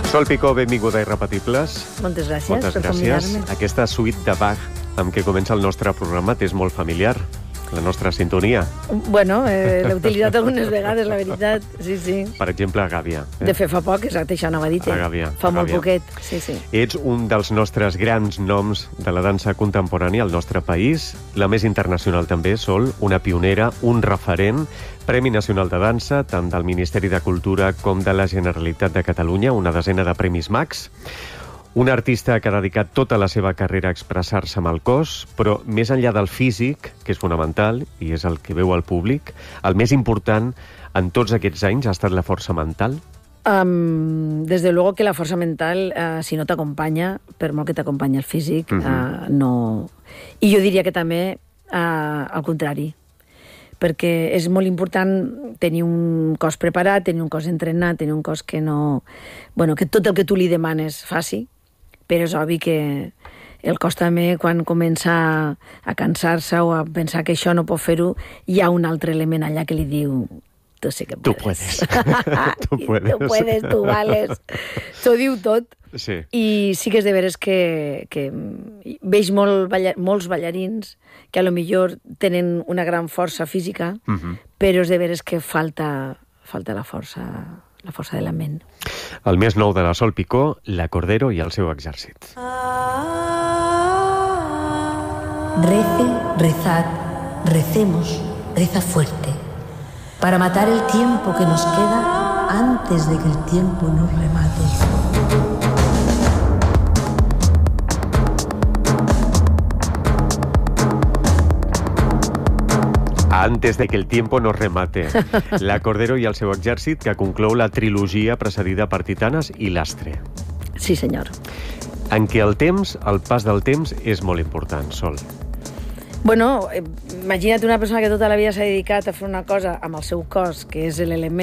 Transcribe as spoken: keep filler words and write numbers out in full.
Sol Picó, benvinguda a Irrepetibles. Moltes gràcies Moltes per gràcies. convidar-me. Aquesta suite de Bach amb què comença el nostre programa t'és molt familiar, la nostra sintonia. Bueno, eh, l'he utilitzat algunes vegades, la veritat. Sí, sí. Per exemple, a Gàbia. Eh? De fet, fa poc, exacte, això anava a dir. A Gàbia. Fa a molt Gàbia. poquet, sí, sí. Ets un dels nostres grans noms de la dansa contemporània al nostre país, la més internacional també, Sol, una pionera, un referent, Premi Nacional de Dansa, tant del Ministeri de Cultura com de la Generalitat de Catalunya, una desena de Premis Max. Un artista que ha dedicat tota la seva carrera a expressar-se amb el cos, però més enllà del físic, que és fonamental i és el que veu el públic, el més important en tots aquests anys ha estat la força mental? Um, desde luego que la força mental, uh, si no t'acompanya, per molt que t'acompanya el físic, uh-huh. uh, no... I jo diria que també uh, al contrari, perquè és molt important tenir un cos preparat, tenir un cos entrenat, tenir un cos que no... Bueno, que tot el que tu li demanes faci, però és obvi que el cos també, quan comença a cansar-se o a pensar que això no pot fer-ho, hi ha un altre element allà que li diu tu sí que puedes. Tu puedes. tu puedes. Tu puedes, tu vales. T'ho diu tot. Sí. I sí que és de veres que, que veig molt balla, molts ballarins que a lo millor tenen una gran força física, uh-huh. però és de veres que falta, falta la força, la força de la ment. El més nou de la Sol Picó, la Cordero i el seu exèrcit. Rece, rezad, recemos, reza fuerte, para matar el tiempo que nos queda antes de que el tiempo nos remate. Antes de que el tiempo nos remate. La Cordero i el seu exèrcit, que conclou la trilogia precedida per Titanes i Lastre. Sí, senyor. En què el temps, el pas del temps, és molt important, Sol. Bueno, imagina't una persona que tota la vida s'ha dedicat a fer una cosa amb el seu cos, que és l'element